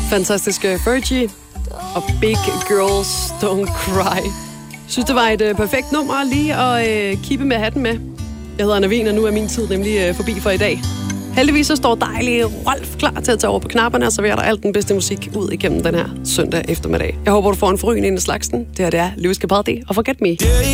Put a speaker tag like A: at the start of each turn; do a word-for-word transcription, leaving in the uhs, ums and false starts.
A: Fantastiske Fergie og Big Girls Don't Cry. Jeg synes, det var et uh, perfekt nummer lige at uh, kippe med hatten med. Jeg hedder Navin, og nu er min tid nemlig uh, forbi for i dag. Heldigvis så står dejlige Rolf klar til at tage over på knapperne og servere dig alt den bedste musik ud igennem den her søndag eftermiddag. Jeg håber, du får en forrygende ind i slagsen. Det her det er Lewis Capaldi og Forget Me.